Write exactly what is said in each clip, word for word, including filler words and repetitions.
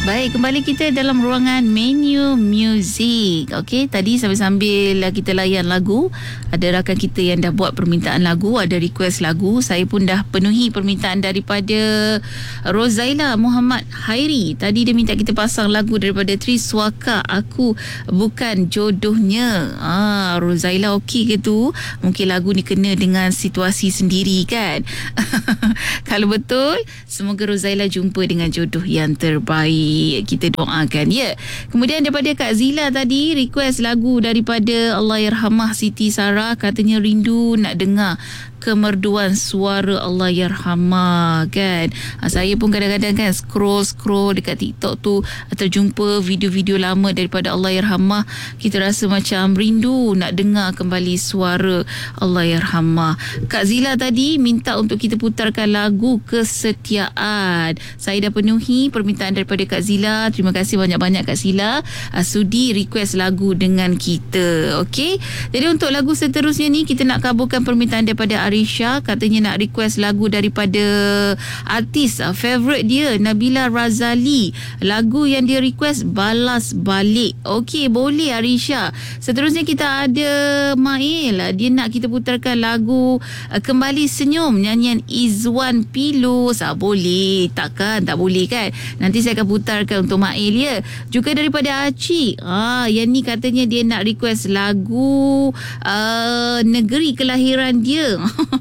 Baik, kembali kita dalam ruangan menu music. Okey, tadi sambil-sambil kita layan lagu, ada rakan kita yang dah buat permintaan lagu, ada request lagu. Saya pun dah penuhi permintaan daripada Rozaila Muhammad Hairi. Tadi dia minta kita pasang lagu daripada Triswaka, Aku Bukan Jodohnya. Ah, Rozaila okey ke tu? Mungkin lagu ni kena dengan situasi sendiri kan? Kalau betul, semoga Rozaila jumpa dengan jodoh yang terbaik. Kita doakan ya. Kemudian daripada Kak Zila tadi request lagu daripada Allahyarhamah Siti Sarah, katanya rindu nak dengar kemerduan suara Allahyarhamah kan. Ha, saya pun kadang-kadang kan scroll-scroll dekat TikTok tu, terjumpa video-video lama daripada Allahyarhamah, kita rasa macam rindu nak dengar kembali suara Allahyarhamah. Kak Zila tadi minta untuk kita putarkan lagu Kesetiaan. Saya dah penuhi permintaan daripada Kak Zila. Terima kasih banyak-banyak Kak Zila, ha, sudi request lagu dengan kita. Okey, jadi untuk lagu seterusnya ni kita nak kabulkan permintaan daripada Arisha, katanya nak request lagu daripada artis uh, favourite dia, Nabila Razali. Lagu yang dia request Balas Balik. Okey, boleh Arisha. Seterusnya kita ada Mail, dia nak kita putarkan lagu uh, Kembali Senyum, nyanyian Izwan Pilus. Ah, boleh, takkan tak boleh kan? Nanti saya akan putarkan untuk Mail ya. Juga daripada Aci, ah, yang ni katanya dia nak request lagu uh, Negeri Kelahiran Dia.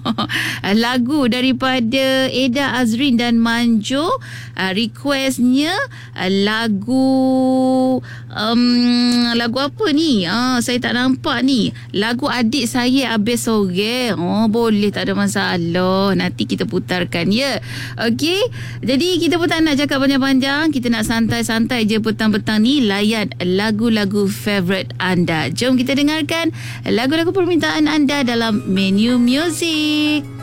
Lagu daripada Eda Azrin dan Manjo. uh, Requestnya uh, lagu um, Lagu apa ni? uh, Saya tak nampak ni. Lagu Adik Saya Abis Sore. Oh, boleh, tak ada masalah. Nanti kita putarkan ya. Okey, jadi kita pun tak nak cakap panjang-panjang, kita nak santai-santai je petang-petang ni, layan lagu-lagu favourite anda. Jom kita dengarkan lagu-lagu permintaan anda dalam menu music.